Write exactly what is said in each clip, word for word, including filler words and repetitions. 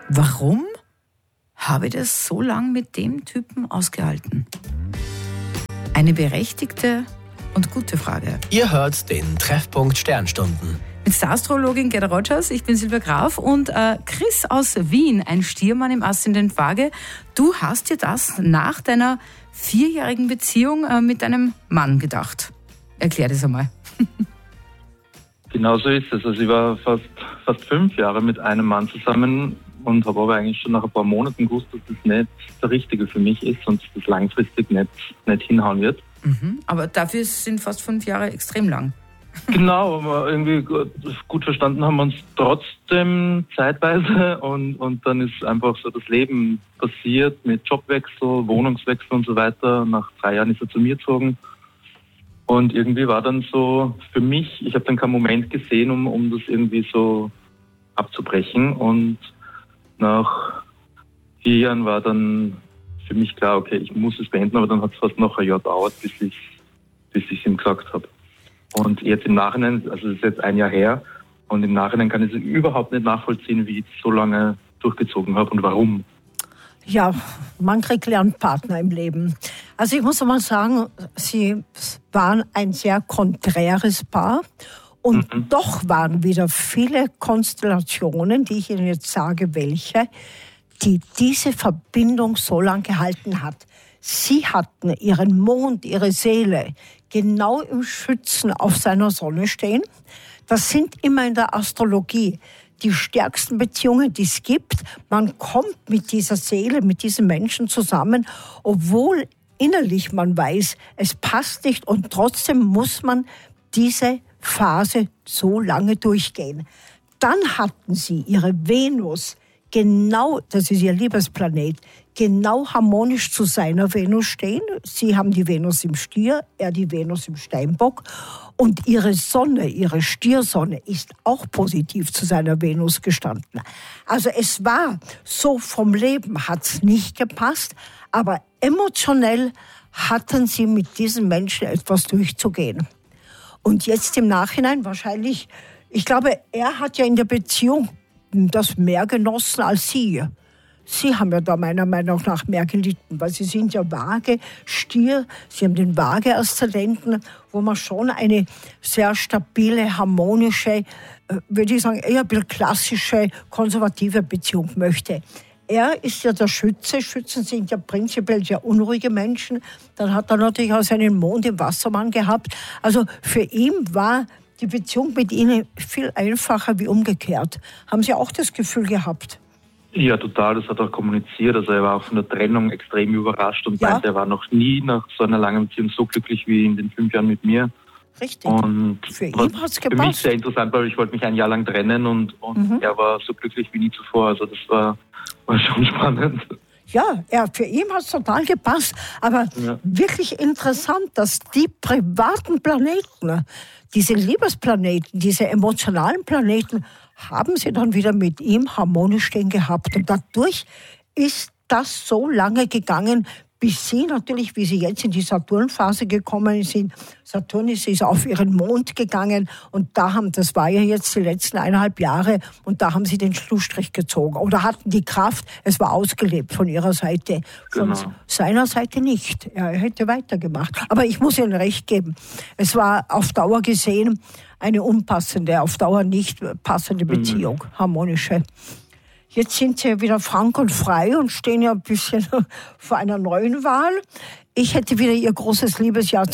Warum habe ich das so lange mit dem Typen ausgehalten? Eine berechtigte und gute Frage. Ihr hört den Treffpunkt Sternstunden. Mit der Astrologin Gerda Rogers, ich bin Silvia Graf und äh, Chris aus Wien, ein Stiermann im Aszendent Waage. Du hast dir das nach deiner vierjährigen Beziehung äh, mit deinem Mann gedacht. Erklär das einmal. Genau so ist es. Also ich war fast, fast fünf Jahre mit einem Mann zusammen und habe aber eigentlich schon nach ein paar Monaten gewusst, dass das nicht der Richtige für mich ist und das langfristig nicht, nicht hinhauen wird. Mhm, aber dafür sind fast fünf Jahre extrem lang. Genau, aber irgendwie gut, gut verstanden haben wir uns trotzdem zeitweise und, und dann ist einfach so das Leben passiert mit Jobwechsel, Wohnungswechsel und so weiter. Nach drei Jahren ist er zu mir gezogen und irgendwie war dann so für mich, ich habe dann keinen Moment gesehen, um, um das irgendwie so abzubrechen und nach vier Jahren war dann für mich klar, okay, ich muss es beenden, aber dann hat es fast noch ein Jahr gedauert, bis ich bis ich ihm gesagt habe. Und jetzt im Nachhinein, also das ist jetzt ein Jahr her, und im Nachhinein kann ich es überhaupt nicht nachvollziehen, wie ich es so lange durchgezogen habe und warum. Ja, man kriegt Lernpartner im Leben. Also ich muss mal sagen, sie waren ein sehr konträres Paar. Und mhm. doch waren wieder viele Konstellationen, die ich Ihnen jetzt sage, welche, die diese Verbindung so lange gehalten hat. Sie hatten ihren Mond, ihre Seele genau im Schützen auf seiner Sonne stehen. Das sind immer in der Astrologie die stärksten Beziehungen, die es gibt. Man kommt mit dieser Seele, mit diesem Menschen zusammen, obwohl innerlich man weiß, es passt nicht und trotzdem muss man diese Phase so lange durchgehen. Dann hatten sie ihre Venus genau, das ist ihr Liebesplanet, genau harmonisch zu seiner Venus stehen. Sie haben die Venus im Stier, er die Venus im Steinbock. Und ihre Sonne, ihre Stiersonne ist auch positiv zu seiner Venus gestanden. Also es war so, vom Leben hat es nicht gepasst, aber emotionell hatten sie mit diesen Menschen etwas durchzugehen. Und jetzt im Nachhinein wahrscheinlich, ich glaube, er hat ja in der Beziehung das mehr genossen als sie. Sie haben ja da meiner Meinung nach mehr gelitten, weil sie sind ja Waage, Stier, sie haben den Waage-Aszendenten, wo man schon eine sehr stabile, harmonische, würde ich sagen, eher ein bisschen klassische, konservative Beziehung möchte. Er ist ja der Schütze. Schützen sind ja prinzipiell sehr unruhige Menschen. Dann hat er natürlich auch seinen Mond im Wassermann gehabt. Also für ihn war die Beziehung mit ihnen viel einfacher wie umgekehrt. Haben Sie auch das Gefühl gehabt? Ja, total. Das hat er kommuniziert. Also er war auch von der Trennung extrem überrascht und ja. meinte, er war noch nie nach so einer langen Beziehung so glücklich wie in den fünf Jahren mit mir. Richtig. Und für ihn hat es gepasst. Für mich sehr interessant, weil ich wollte mich ein Jahr lang trennen und, und mhm. er war so glücklich wie nie zuvor. Also das war, war schon spannend. Ja, ja, für ihn hat es total gepasst. Aber ja. wirklich interessant, dass die privaten Planeten, diese Liebesplaneten, diese emotionalen Planeten, haben sie dann wieder mit ihm harmonisch stehen gehabt. Und dadurch ist das so lange gegangen, bis sie natürlich, wie sie jetzt in die Saturnphase gekommen sind, Saturn ist, ist auf ihren Mond gegangen und da haben, das war ja jetzt die letzten eineinhalb Jahre und da haben sie den Schlussstrich gezogen oder hatten die Kraft, es war ausgelebt von ihrer Seite, von genau. seiner Seite nicht. Er hätte weitergemacht. Aber ich muss Ihnen recht geben, es war auf Dauer gesehen eine unpassende, auf Dauer nicht passende Beziehung, mhm. harmonische. Jetzt sind sie wieder frank und frei und stehen ja ein bisschen vor einer neuen Wahl. Ich hätte wieder ihr großes Liebesjahr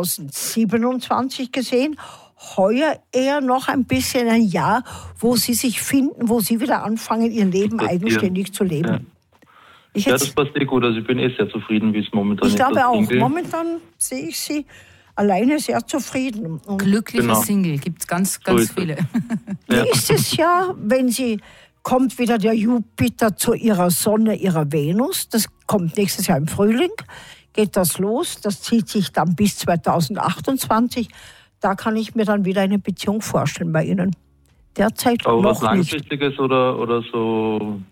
zweitausendsiebenundzwanzig gesehen. Heuer eher noch ein bisschen ein Jahr, wo sie sich finden, wo sie wieder anfangen, ihr Leben das eigenständig hier. zu leben. Ja, ich ja das passt eh gut. Also ich bin eh sehr zufrieden, wie es momentan ich ist. Ich glaube auch. Single. Momentan sehe ich sie alleine sehr zufrieden. Und glückliche genau. Single gibt es ganz, ganz so viele. Ja. Nächstes Jahr, wenn sie kommt wieder der Jupiter zu ihrer Sonne, ihrer Venus. Das kommt nächstes Jahr im Frühling. Geht das los. Das zieht sich dann bis zweitausendachtundzwanzig. Da kann ich mir dann wieder eine Beziehung vorstellen bei Ihnen. Derzeit Aber noch was Langfristiges nicht. Oder, oder so?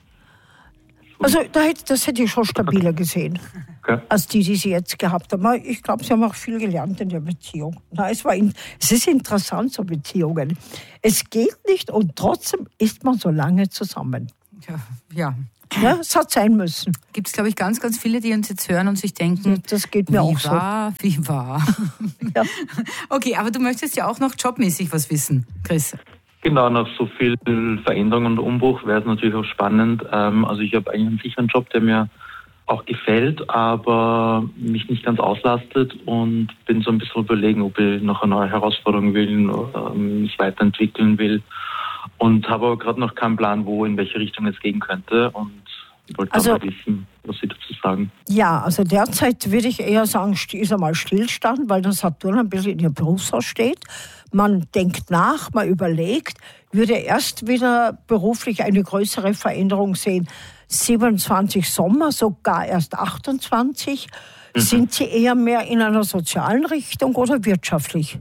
Also da hätte, das hätte ich schon stabiler gesehen, okay. als die, die Sie jetzt gehabt haben. Ich glaube, Sie haben auch viel gelernt in der Beziehung. Na, es, war in, es ist interessant, so Beziehungen. Es geht nicht und trotzdem ist man so lange zusammen. Ja, ja. Ja, es hat sein müssen. Gibt es, glaube ich, ganz, ganz viele, die uns jetzt hören und sich denken, das geht mir wie auch war, so. Wie war. Ja. Okay, aber du möchtest ja auch noch jobmäßig was wissen, Chris. Genau, nach so viel Veränderung und Umbruch wäre es natürlich auch spannend. Also ich habe eigentlich einen sicheren Job, der mir auch gefällt, aber mich nicht ganz auslastet und bin so ein bisschen überlegen, ob ich noch eine neue Herausforderung will, oder mich weiterentwickeln will. Und habe aber gerade noch keinen Plan, wo, in welche Richtung es gehen könnte und wollte also, aber wissen, was Sie dazu sagen. Ja, also derzeit würde ich eher sagen, ist einmal Stillstand, weil der Saturn ein bisschen in Ihr Berufshaus steht. Man denkt nach, man überlegt, würde erst wieder beruflich eine größere Veränderung sehen. siebenundzwanzig Sommer, sogar erst achtundzwanzig. Mhm. Sind Sie eher mehr in einer sozialen Richtung oder wirtschaftlich?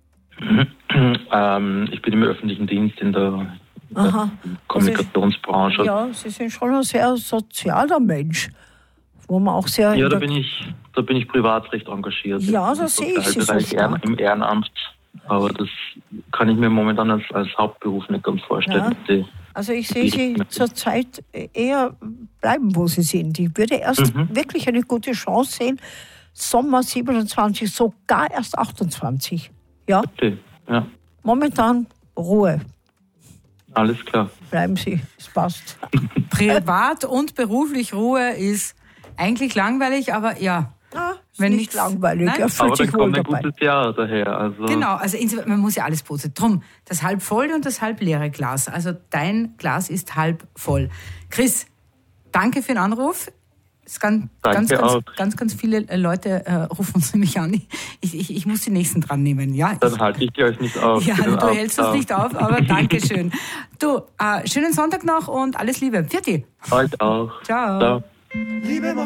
Ähm, ich bin im öffentlichen Dienst in der, der Kommunikationsbranche. Also, ja, Sie sind schon ein sehr sozialer Mensch, wo man auch sehr... Ja, da bin ich, da bin ich privat recht engagiert. Ja, das sehe ich. Sie so im Ehrenamt, aber das kann ich mir momentan als, als Hauptberuf nicht ganz vorstellen. Ja. Die, also ich sehe Sie zurzeit eher bleiben, wo Sie sind. Ich würde erst mhm. wirklich eine gute Chance sehen, Sommer siebenundzwanzig, sogar erst achtundzwanzig. Ja. Okay. Ja. Momentan Ruhe. Alles klar. Bleiben Sie, es passt. Privat und beruflich Ruhe ist eigentlich langweilig, aber ja. Ja, wenn nicht nichts, langweilig, nein? Er fühlt aber sich dann wohl kommt dabei. Ein gutes Jahr daher. Also. Genau, also man muss ja alles positiv. Drum, das halb volle und das halb leere Glas. Also dein Glas ist halb voll. Chris, danke für den Anruf. Es kann ganz, ganz, ganz, ganz viele Leute äh, rufen uns nämlich an. Ich, ich, ich muss die nächsten dran nehmen. Ja? Dann halte ich die euch nicht auf. Ja, du hältst uns nicht auf, aber danke schön. Du, äh, schönen Sonntag noch und alles Liebe. Pfiat. Euch auch. Ciao. Ciao.